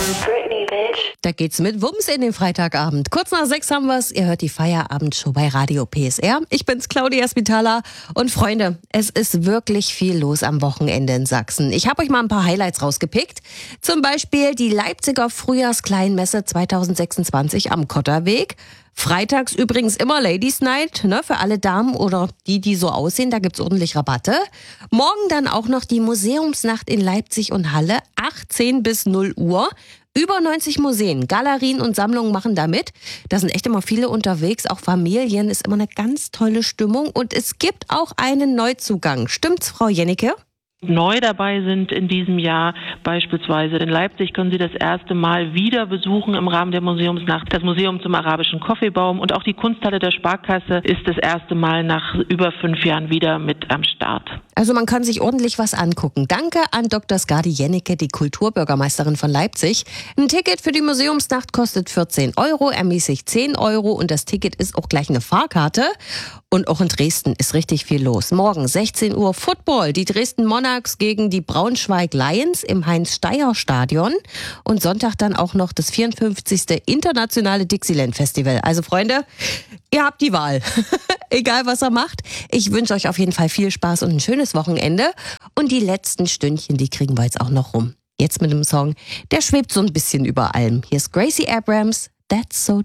Britney, bitch. Da geht's mit Wumms in den Freitagabend. Kurz nach 6 haben wir's. Ihr hört die Feierabendshow bei Radio PSR. Ich bin's, Claudia Spitaler. Und Freunde, es ist wirklich viel los am Wochenende in Sachsen. Ich habe euch mal ein paar Highlights rausgepickt. Zum Beispiel die Leipziger Frühjahrskleinmesse 2026 am Kotterweg. Freitags übrigens immer Ladies Night, ne, für alle Damen oder die so aussehen, da gibt's ordentlich Rabatte. Morgen dann auch noch die Museumsnacht in Leipzig und Halle, 18 bis 0 Uhr. Über 90 Museen, Galerien und Sammlungen machen da mit. Da sind echt immer viele unterwegs, auch Familien, ist immer eine ganz tolle Stimmung. Und es gibt auch einen Neuzugang. Stimmt's, Frau Jennecke? Neu dabei sind in diesem Jahr beispielsweise in Leipzig können Sie das erste Mal wieder besuchen im Rahmen der Museumsnacht das Museum zum arabischen Kaffeebaum und auch die Kunsthalle der Sparkasse ist das erste Mal nach über 5 Jahren wieder mit am Start. Also man kann sich ordentlich was angucken. Danke an Dr. Skadi Jennecke, die Kulturbürgermeisterin von Leipzig. Ein Ticket für die Museumsnacht kostet 14 €, ermäßigt 10 € und das Ticket ist auch gleich eine Fahrkarte. Und auch in Dresden ist richtig viel los. Morgen 16 Uhr Football, die Dresden Monarchs gegen die Braunschweig Lions im Heinz-Steyer-Stadion. Und Sonntag dann auch noch das 54. Internationale Dixieland-Festival. Also Freunde, ihr habt die Wahl. Egal was ihr macht. Ich wünsche euch auf jeden Fall viel Spaß und ein schönes Wochenende. Und die letzten Stündchen, die kriegen wir jetzt auch noch rum. Jetzt mit dem Song, der schwebt so ein bisschen über allem. Hier ist Gracie Abrams, That's So